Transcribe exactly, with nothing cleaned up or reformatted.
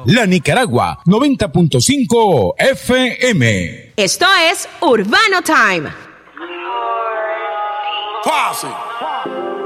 La Nicaragua, noventa punto cinco F M. Esto es Urbano Time. Posse.